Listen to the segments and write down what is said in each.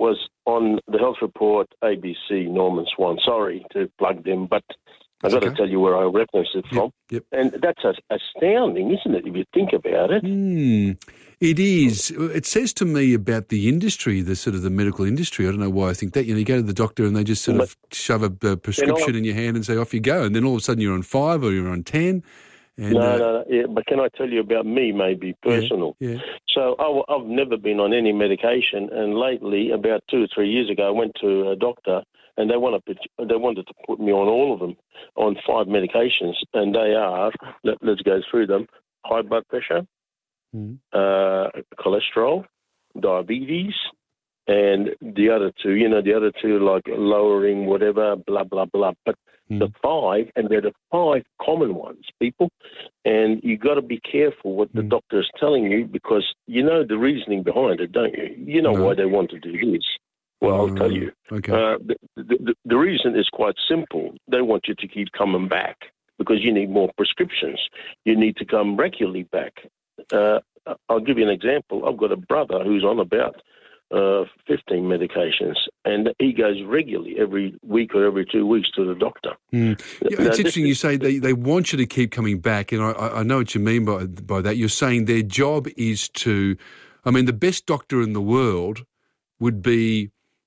was on the Health Report, ABC, Norman Swan. Sorry to plug them, but I've got to tell you where I referenced it from. Yep. And that's astounding, isn't it, if you think about it? It is. It says to me about the industry, the sort of the medical industry. I don't know why I think that. You go to the doctor and they just sort of shove a prescription in your hand and say, off you go. And then all of a sudden you're on 5 or you're on 10. And, no. Yeah, but can I tell you about me, maybe, personal? Yeah. So I've never been on any medication, and lately, about 2 or 3 years ago, I went to a doctor, and they wanted to put me on all of them, on 5 medications, and they are, let's go through them, high blood pressure, cholesterol, diabetes, and the other two, like lowering whatever, blah, blah, blah. But the 5, and they're the 5 common ones, people. And you got to be careful what the doctor is telling you, because you know the reasoning behind it, don't you? You know why they want to do this. Well, I'll tell you. Okay. The reason is quite simple. They want you to keep coming back because you need more prescriptions. You need to come regularly back. I'll give you an example. I've got a brother who's on about 15 medications, and he goes regularly every week or every 2 weeks to the doctor. It's interesting you say they want you to keep coming back, and I know what you mean by that. You're saying their job is to, the best doctor in the world would be,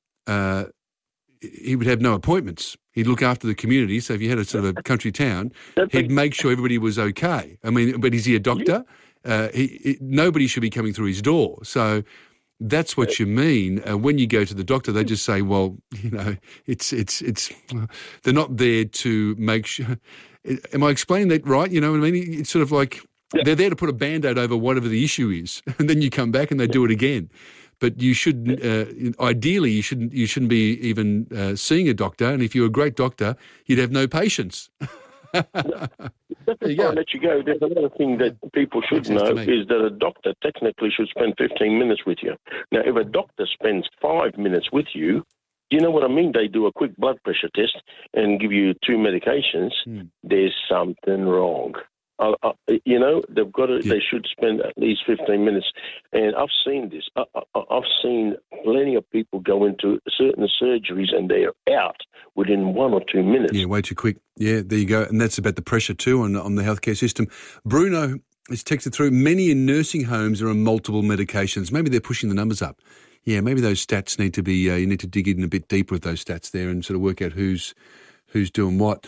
he would have no appointments. He'd look after the community. So if you had a sort of a country town, he'd make sure everybody was okay. But is he a doctor? Nobody should be coming through his door. So that's what you mean. When you go to the doctor, they just say, well, it's they're not there to make sure. Am I explaining that right? You know what I mean? It's sort of like they're there to put a Band-Aid over whatever the issue is, and then you come back and they do it again. But you shouldn't. Ideally, you shouldn't be even seeing a doctor. And if you're a great doctor, you'd have no patients. Before I let you go, there's another thing that people should know is that a doctor technically should spend 15 minutes with you. Now, if a doctor spends 5 minutes with you, do you know what I mean? They do a quick blood pressure test and give you 2 medications. There's something wrong. They've got to. They should spend at least 15 minutes. And I've seen this. I've seen plenty of people go into certain surgeries and they are out within 1 or 2 minutes. Yeah, way too quick. Yeah, there you go. And that's about the pressure too on the healthcare system. Bruno has texted through, many in nursing homes are on multiple medications. Maybe they're pushing the numbers up. Yeah, maybe those stats need to be, you need to dig in a bit deeper with those stats there and sort of work out who's doing what.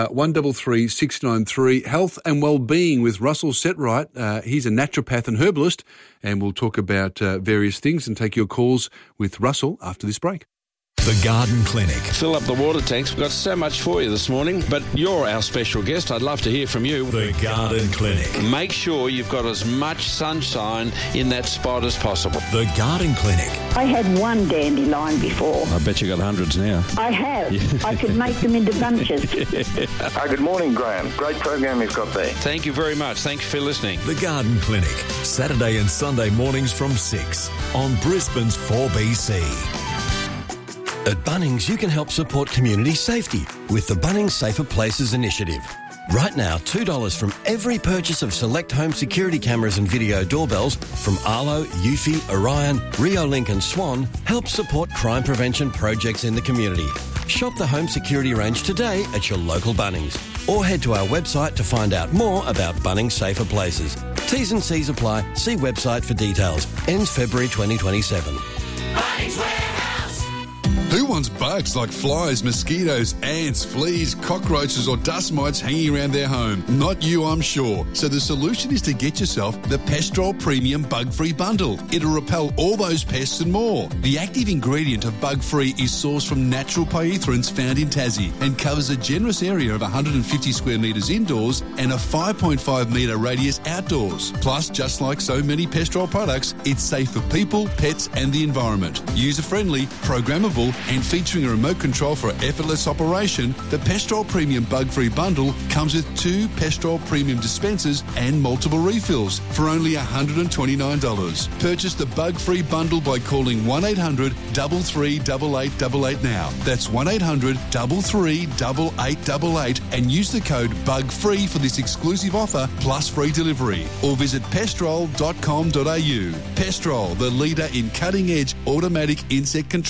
133 693, Health and Wellbeing with Russell Setright. He's a naturopath and herbalist, and we'll talk about various things and take your calls with Russell after this break. The Garden Clinic. Fill up the water tanks. We've got so much for you this morning, but you're our special guest. I'd love to hear from you. The Garden Clinic. Make sure you've got as much sunshine in that spot as possible. The Garden Clinic. I had one dandelion before. I bet you got hundreds now. I have. I could make them into bunches. Good morning, Graham. Great program you've got there. Thank you very much. Thanks for listening. The Garden Clinic. Saturday and Sunday mornings from 6 on Brisbane's 4BC. At Bunnings, you can help support community safety with the Bunnings Safer Places initiative. Right now, $2 from every purchase of select home security cameras and video doorbells from Arlo, Eufy, Orion, Reolink and Swan helps support crime prevention projects in the community. Shop the home security range today at your local Bunnings, or head to our website to find out more about Bunnings Safer Places. T's and C's apply. See website for details. Ends February 2027. Bunnings Warehouse. Who wants bugs like flies, mosquitoes, ants, fleas, cockroaches or dust mites hanging around their home? Not you, I'm sure. So the solution is to get yourself the Pestrol Premium Bug-Free Bundle. It'll repel all those pests and more. The active ingredient of Bug-Free is sourced from natural pyrethroids found in Tassie and covers a generous area of 150 square metres indoors and a 5.5 metre radius outdoors. Plus, just like so many Pestrol products, it's safe for people, pets and the environment. User-friendly, programmable and featuring a remote control for effortless operation, the Pestrol Premium Bug-Free Bundle comes with 2 Pestrol Premium dispensers and multiple refills for only $129. Purchase the Bug-Free Bundle by calling 1-800-338888 now. That's 1-800-338888 and use the code BUGFREE for this exclusive offer plus free delivery. Or visit pestrol.com.au. Pestrol, the leader in cutting-edge automatic insect control.